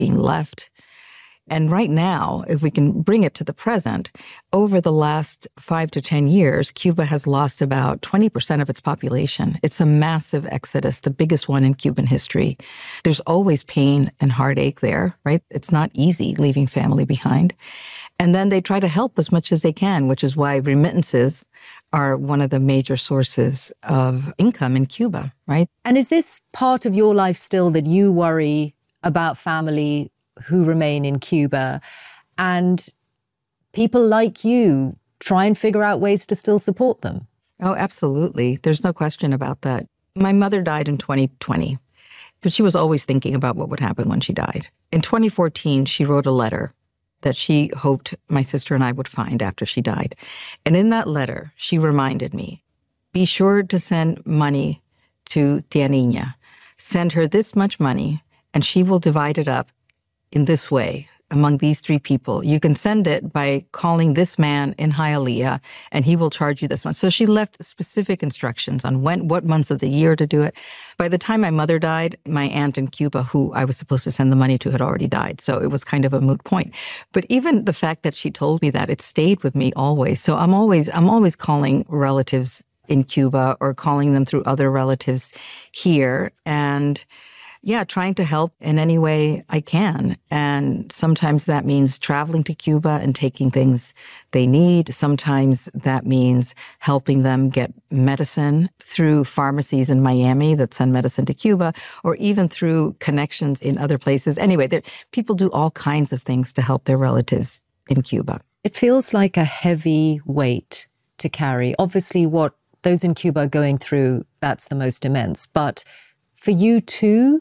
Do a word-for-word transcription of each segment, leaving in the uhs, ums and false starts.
being left. And right now, if we can bring it to the present, over the last five to ten years, Cuba has lost about twenty percent of its population. It's a massive exodus, the biggest one in Cuban history. There's always pain and heartache there, right? It's not easy leaving family behind. And then they try to help as much as they can, which is why remittances are one of the major sources of income in Cuba, right? And is this part of your life still that you worry about family who remain in Cuba, and people like you try and figure out ways to still support them? Oh, absolutely. There's no question about that. My mother died in twenty twenty, but she was always thinking about what would happen when she died. In twenty fourteen, she wrote a letter that she hoped my sister and I would find after she died. And in that letter, she reminded me, be sure to send money to Tia Niña. Send her this much money, and she will divide it up in this way among these three people. You can send it by calling this man in Hialeah, and he will charge you this much. So she left specific instructions on when, what months of the year to do it. By the time my mother died, my aunt in Cuba, who I was supposed to send the money to, had already died. So it was kind of a moot point. But even the fact that she told me that, it stayed with me always. So I'm always, I'm always calling relatives in Cuba or calling them through other relatives here. And yeah, trying to help in any way I can. And sometimes that means traveling to Cuba and taking things they need. Sometimes that means helping them get medicine through pharmacies in Miami that send medicine to Cuba, or even through connections in other places. Anyway, there, people do all kinds of things to help their relatives in Cuba. It feels like a heavy weight to carry. Obviously, what those in Cuba are going through, that's the most immense. But for you too,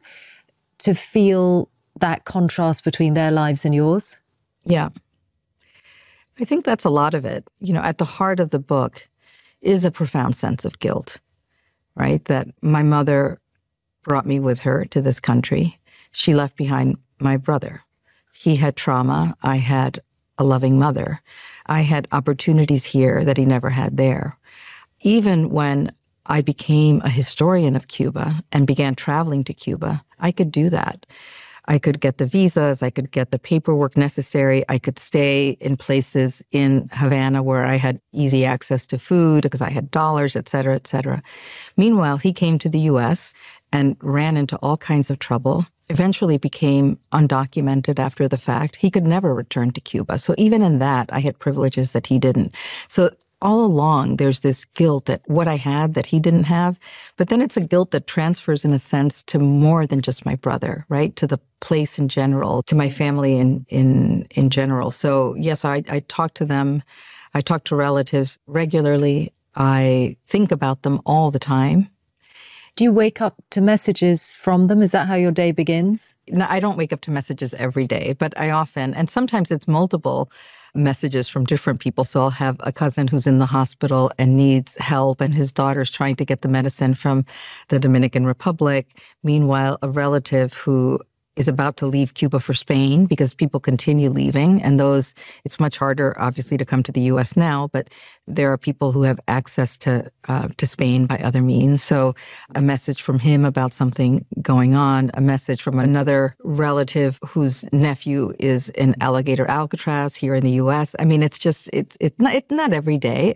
to feel that contrast between their lives and yours? Yeah. I think that's a lot of it. You know, at the heart of the book is a profound sense of guilt, right? That my mother brought me with her to this country. She left behind my brother. He had trauma. I had a loving mother. I had opportunities here that he never had there. Even when I became a historian of Cuba and began traveling to Cuba, I could do that. I could get the visas, I could get the paperwork necessary, I could stay in places in Havana where I had easy access to food because I had dollars, et cetera, et cetera. Meanwhile, he came to the U S and ran into all kinds of trouble, eventually became undocumented after the fact. He could never return to Cuba. So even in that, I had privileges that he didn't. So all along, there's this guilt that what I had that he didn't have, but then it's a guilt that transfers in a sense to more than just my brother, right? To the place in general, to my family in in in general. So yes, I, I talk to them. I talk to relatives regularly. I think about them all the time. Do you wake up to messages from them? Is that how your day begins? No, I don't wake up to messages every day, but I often, and sometimes it's multiple messages from different people. So I'll have a cousin who's in the hospital and needs help, and his daughter's trying to get the medicine from the Dominican Republic. Meanwhile, a relative who is about to leave Cuba for Spain because people continue leaving. And those, it's much harder, obviously, to come to the U S now, but there are people who have access to uh, to Spain by other means. So a message from him about something going on, a message from another relative whose nephew is in Alligator Alcatraz here in the U S. I mean, it's just, it's, it's, not, it's not every day.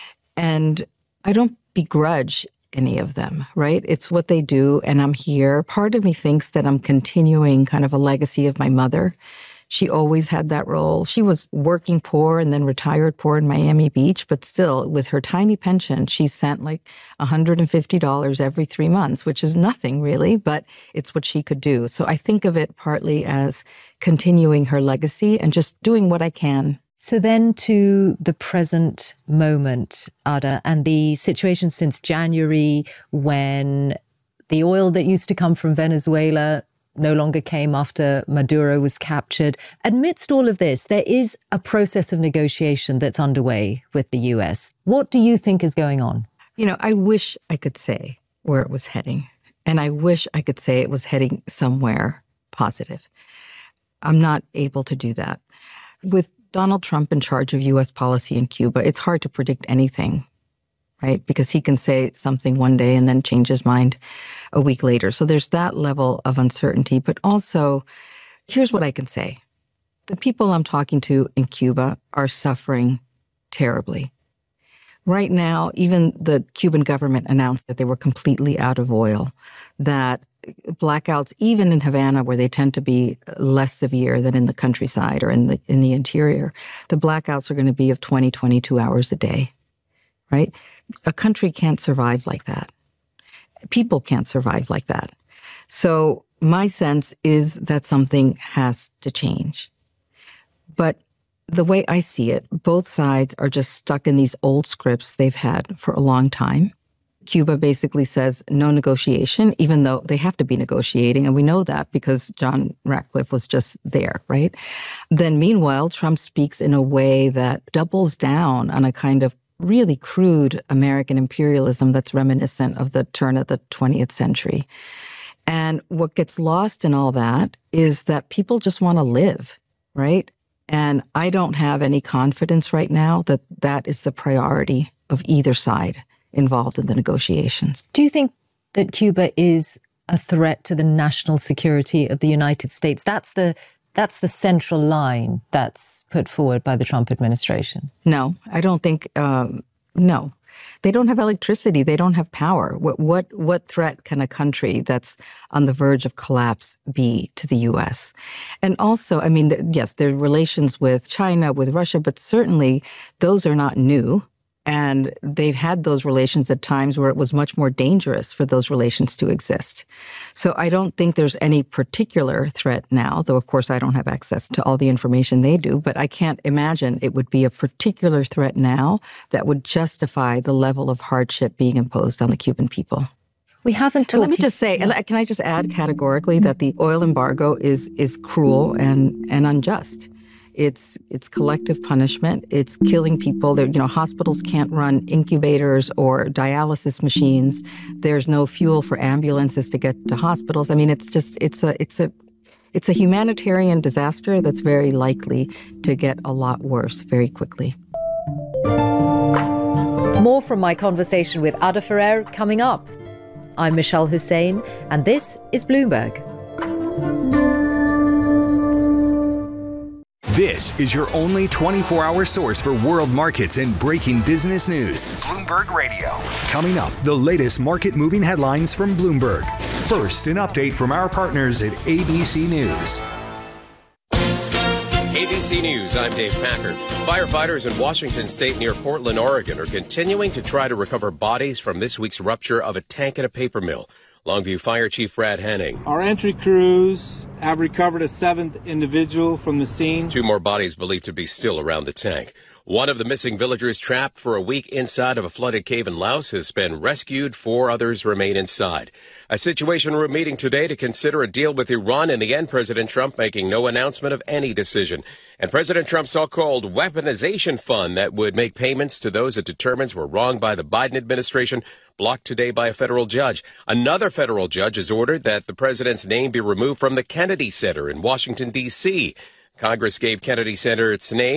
And I don't begrudge any of them, right? It's what they do, and I'm here. Part of me thinks that I'm continuing kind of a legacy of my mother. She always had that role. She was working poor and then retired poor in Miami Beach, but still, with her tiny pension, she sent like one hundred fifty dollars every three months, which is nothing really, but it's what she could do. So I think of it partly as continuing her legacy and just doing what I can. So then to the present moment, Ada, and the situation since January when the oil that used to come from Venezuela no longer came after Maduro was captured. Amidst all of this, there is a process of negotiation that's underway with the U S. What do you think is going on? You know, I wish I could say where it was heading, and I wish I could say it was heading somewhere positive. I'm not able to do that. With Donald Trump in charge of U S policy in Cuba, it's hard to predict anything, right? Because he can say something one day and then change his mind a week later. So there's that level of uncertainty. But also, Here's what I can say. The people I'm talking to in Cuba are suffering terribly. Right now, even the Cuban government announced that they were completely out of oil, that blackouts, even in Havana, where they tend to be less severe than in the countryside or in the in the interior, the blackouts are going to be of twenty, twenty-two hours a day, right? A country can't survive like that. People can't survive like that. So my sense is that something has to change. But the way I see it, both sides are just stuck in these old scripts they've had for a long time. Cuba basically says no negotiation, even though they have to be negotiating. And we know that because John Ratcliffe was just there, right? Then meanwhile, Trump speaks in a way that doubles down on a kind of really crude American imperialism that's reminiscent of the turn of the twentieth century. And what gets lost in all that is that people just want to live, right? And I don't have any confidence right now that that is the priority of either side involved in the negotiations. Do you think that Cuba is a threat to the national security of the United States? That's the that's the central line that's put forward by the Trump administration. No, I don't think, um, no. They don't have electricity. They don't have power. What, what, what threat can a country that's on the verge of collapse be to the U S? And also, I mean, yes, there are relations with China, with Russia, but certainly those are not new. And they've had those relations at times where it was much more dangerous for those relations to exist. So I don't think there's any particular threat now, though, of course, I don't have access to all the information they do, but I can't imagine it would be a particular threat now that would justify the level of hardship being imposed on the Cuban people. We haven't talked... And let me just say, yeah. Can I just add categorically that the oil embargo is is cruel and, and unjust. It's it's collective punishment. It's killing people. There, you know, hospitals can't run incubators or dialysis machines. There's no fuel for ambulances to get to hospitals. I mean, it's just it's a it's a it's a humanitarian disaster that's very likely to get a lot worse very quickly. More from my conversation with Ada Ferrer coming up. I'm Michelle Hussein, and this is Bloomberg. This is your only twenty-four hour source for world markets and breaking business news. Bloomberg Radio. Coming up, the latest market moving headlines from Bloomberg. First, an update from our partners at A B C News. A B C News, I'm Dave Packard. Firefighters in Washington State near Portland, Oregon are continuing to try to recover bodies from this week's rupture of a tank at a paper mill. Longview Fire Chief Brad Henning. Our entry crews have recovered a seventh individual from the scene. Two more bodies believed to be still around the tank. One of the missing villagers trapped for a week inside of a flooded cave in Laos has been rescued. Four others remain inside. A Situation Room meeting today to consider a deal with Iran. In the end, President Trump making no announcement of any decision. And President Trump's so-called weaponization fund that would make payments to those it determines were wrong by the Biden administration blocked today by a federal judge. Another federal judge has ordered that the president's name be removed from the Kennedy Center in Washington, D C Congress gave Kennedy Center its name